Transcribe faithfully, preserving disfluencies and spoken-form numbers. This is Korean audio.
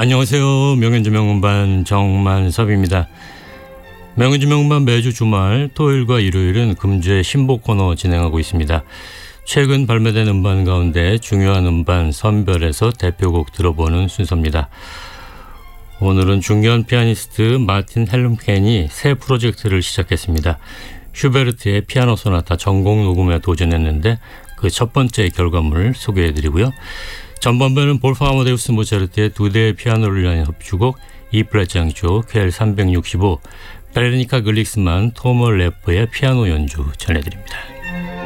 안녕하세요. 명현주 명음반 정만섭입니다. 명현주 명음반 매주 주말 토요일과 일요일은 금주의 신보 코너 진행하고 있습니다. 최근 발매된 음반 가운데 중요한 음반 선별해서 대표곡 들어보는 순서입니다. 오늘은 중견 피아니스트 마틴 헬름켄이 새 프로젝트를 시작했습니다. 슈베르트의 피아노 소나타 전곡 녹음에 도전했는데 그 첫 번째 결과물을 소개해드리고요. 전반부에는 볼프 아마데우스 모차르트의 두 대의 피아노를 위한 협주곡 E 플랫 장조 케이엘 삼백육십오, 베레니카 글릭스만 토머 래퍼의 피아노 연주 전해드립니다.